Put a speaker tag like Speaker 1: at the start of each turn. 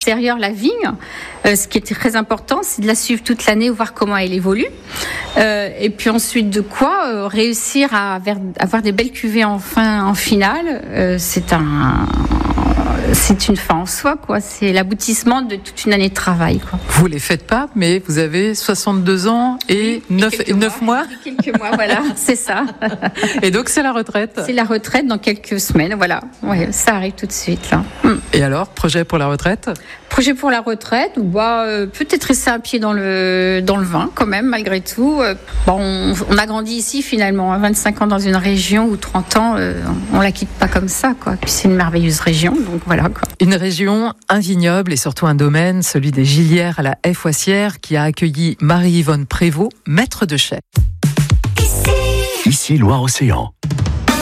Speaker 1: l'extérieur la vigne. Ce qui est très important, c'est de la suivre toute l'année, voir comment elle évolue. Et puis ensuite de quoi réussir à avoir des belles cuvées en finale. C'est une fin en soi, quoi. C'est l'aboutissement de toute une année de travail, quoi.
Speaker 2: Vous les faites pas, mais vous avez 62 ans et 9 mois.
Speaker 1: Quelques mois, voilà, c'est ça.
Speaker 2: Et donc c'est la retraite.
Speaker 1: C'est la retraite dans quelques semaines, voilà. Ouais, ça arrive tout de suite, là.
Speaker 2: Et alors, projet pour la retraite ?
Speaker 1: Projet pour la retraite, peut-être rester un pied dans le vin quand même, malgré tout. On a grandi ici finalement, 25 ans dans une région où 30 ans, on la quitte pas comme ça, quoi. Puis c'est une merveilleuse région, donc voilà, quoi.
Speaker 2: Une région, un vignoble et surtout un domaine, celui des Gillières à la Haye-Foissière, qui a accueilli Marie-Yvonne Prévost, maître de chai.
Speaker 3: Ici Loire-Océan.